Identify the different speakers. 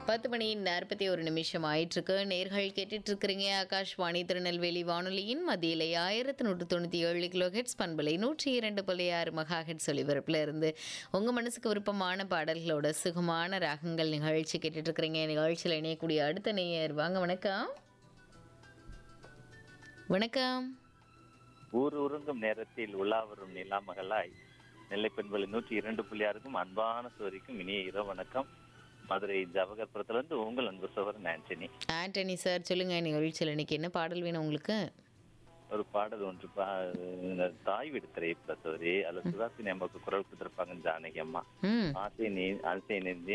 Speaker 1: 10 மணி 41 ஆயிட்டிருக்கு. நேர்கள் கேட்டுட்டு இருக்கிறீங்க ஆகாஷ்வாணி திருநெல்வேலி வானொலியின் மதியிலை 1197 கிலோ ஹெட்ஸ் பண்பலை 102.6 மெகா ஹெட்ஸ் ஒலிபரப்புல இருந்து உங்க மனசுக்கு விருப்பமான பாடல்களோட சுகமான ராகங்கள் நிகழ்ச்சி கேட்டுட்டு இருக்கிறீங்க. நிகழ்ச்சியில் இணையக்கூடிய அடுத்த நேயர் வாங்க. வணக்கம். வணக்கம்.
Speaker 2: ஊர் உறங்கும் நேரத்தில் உலா வரும் நிலா மகளாய் நெல்லை பெண்பலை 102.6க்கும் அன்பான சோரிக்கும் இனிய இரவு வணக்கம். மதுரை ஜவகர்புரத்திலிருந்து உங்கள் அன்பு சோதரன் ஆண்டனி.
Speaker 1: ஆண்டனி சார் சொல்லுங்க, நிகழ்ச்சியில் இன்னைக்கு என்ன பாடல் வேணும் உங்களுக்கு?
Speaker 2: ஒரு பாடல் ஒன்று தாய் வீடு திரைப்பட சோரி அதுல சுதாசினி அம்மாவுக்கு குரல் கொடுத்திருப்பாங்க ஜானகி அம்மா.
Speaker 1: ம்
Speaker 2: ஆசை நெஞ்சே